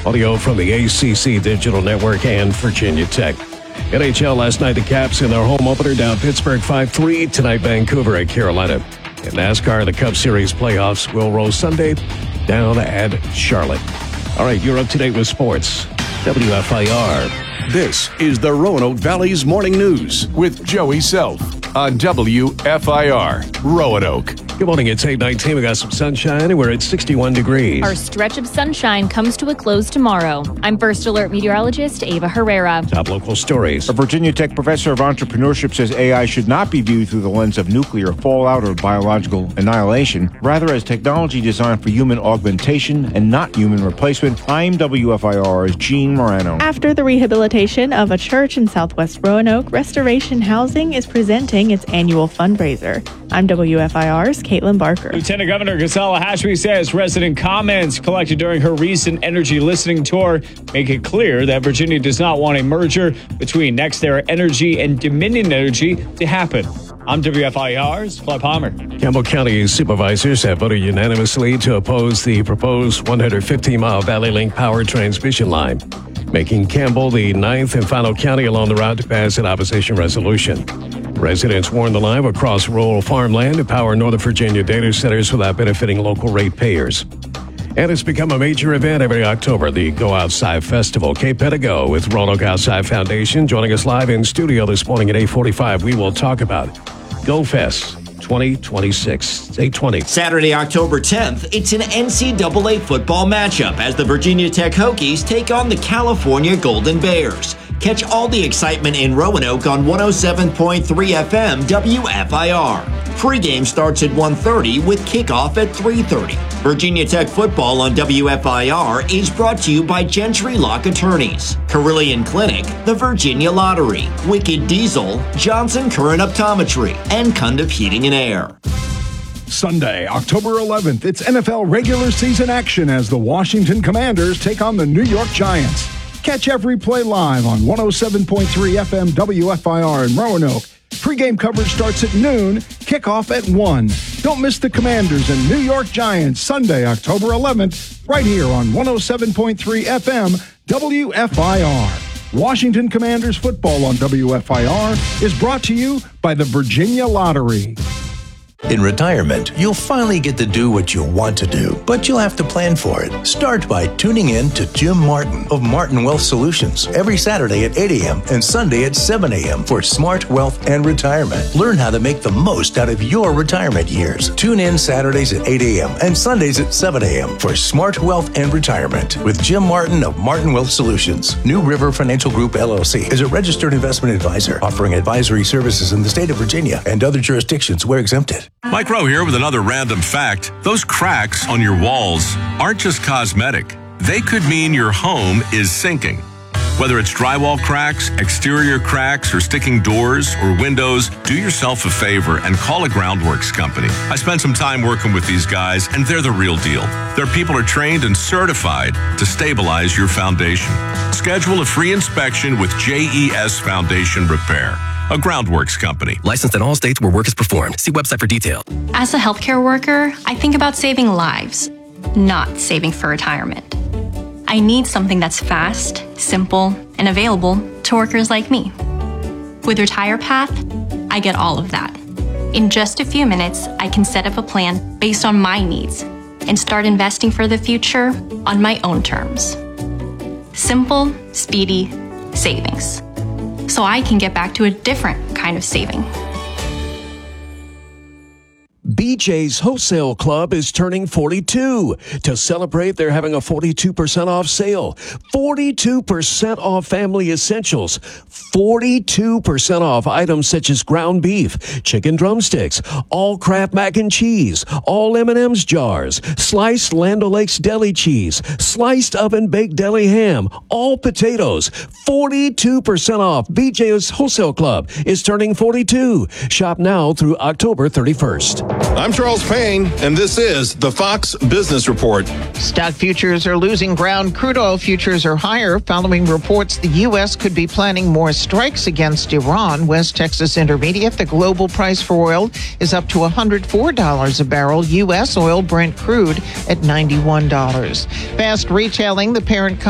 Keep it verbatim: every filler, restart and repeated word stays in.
Audio from the A C C Digital Network and Virginia Tech. N H L last night, the Caps in their home opener down Pittsburgh five three. Tonight, Vancouver at Carolina. In NASCAR, the Cup Series playoffs will roll Sunday down at Charlotte. All right, you're up to date with sports. W F I R. This is the Roanoke Valley's Morning News with Joey Self on W F I R, Roanoke. Good morning, it's eight nineteen. We got some sunshine and we're at sixty-one degrees. Our stretch of sunshine comes to a close tomorrow. I'm First Alert meteorologist Ava Herrera. Top local stories. A Virginia Tech professor of entrepreneurship says A I should not be viewed through the lens of nuclear fallout or biological annihilation, rather as technology designed for human augmentation and not human replacement. I'm W F I R's Gene Morano. After the rehabilitation of a church in Southwest Roanoke, Restoration Housing is presenting its annual fundraiser. I'm W F I R's Caitlin Barker. Lieutenant Governor Ghazala Hashmi says resident comments collected during her recent energy listening tour make it clear that Virginia does not want a merger between NextEra Energy and Dominion Energy to happen. I'm W F I R's Claude Palmer. Campbell County supervisors have voted unanimously to oppose the proposed one hundred fifteen mile Valley Link power transmission line, making Campbell the ninth and final county along the route to pass an opposition resolution. Residents warn the line will cross rural farmland to power Northern Virginia data centers without benefiting local ratepayers. And it's become a major event every October, the Go Outside Festival. Kate Pettigo with Roanoke Outside Foundation joining us live in studio this morning at eight forty-five. We will talk about Go Fest twenty twenty-six. eight twenty. Saturday, October tenth, it's an N C double A football matchup as the Virginia Tech Hokies take on the California Golden Bears. Catch all the excitement in Roanoke on one oh seven point three F M W F I R. Pre-game starts at one thirty with kickoff at three thirty. Virginia Tech football on W F I R is brought to you by Gentry Lock Attorneys, Carillion Clinic, the Virginia Lottery, Wicked Diesel, Johnson Current Optometry, and Cundiff Heating and Air. Sunday, October eleventh, it's N F L regular season action as the Washington Commanders take on the New York Giants. Catch every play live on one oh seven point three F M W F I R in Roanoke. Pre-game coverage starts at noon, kickoff at one. Don't miss the Commanders and New York Giants Sunday, October eleventh, right here on one oh seven point three F M W F I R. Washington Commanders football on W F I R is brought to you by the Virginia Lottery. In retirement, you'll finally get to do what you want to do, but you'll have to plan for it. Start by tuning in to Jim Martin of Martin Wealth Solutions every Saturday at eight a.m. and Sunday at seven a.m. for Smart Wealth and Retirement. Learn how to make the most out of your retirement years. Tune in Saturdays at eight a.m. and Sundays at seven a.m. for Smart Wealth and Retirement with Jim Martin of Martin Wealth Solutions. New River Financial Group, L L C is a registered investment advisor offering advisory services in the state of Virginia and other jurisdictions where exempted. Mike Rowe here with another random fact. Those cracks on your walls aren't just cosmetic. They could mean your home is sinking. Whether it's drywall cracks, exterior cracks, or sticking doors or windows, do yourself a favor and call a Groundworks company. I spent some time working with these guys, and they're the real deal. Their people are trained and certified to stabilize your foundation. Schedule a free inspection with J E S Foundation Repair, a Groundworks company. Licensed in all states where work is performed. See website for detail. As a healthcare worker, I think about saving lives, not saving for retirement. I need something that's fast, simple, and available to workers like me. With RetirePath, I get all of that. In just a few minutes, I can set up a plan based on my needs and start investing for the future on my own terms. Simple, speedy savings. So I can get back to a different kind of saving. B J's Wholesale Club is turning forty-two. To celebrate, they're having a forty-two percent off sale. forty-two percent off family essentials. forty-two percent off items such as ground beef, chicken drumsticks, all Kraft mac and cheese, all M and M's jars, sliced Land O'Lakes deli cheese, sliced oven-baked deli ham, all potatoes. forty-two percent off. B J's Wholesale Club is turning forty-two. Shop now through October thirty-first. I'm Charles Payne, and this is the Fox Business Report. Stock futures are losing ground. Crude oil futures are higher following reports the U S could be planning more strikes against Iran. West Texas Intermediate, the global price for oil is up to one hundred four dollars a barrel. U S oil Brent crude at ninety-one dollars. Fast retailing, the parent company